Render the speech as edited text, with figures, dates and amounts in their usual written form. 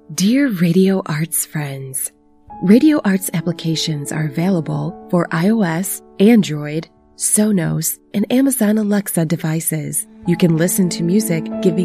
Dear Radio Arts friends, Radio Arts applications are available for iOS, Android, Sonos, and Amazon Alexa devices. You can listen to music giving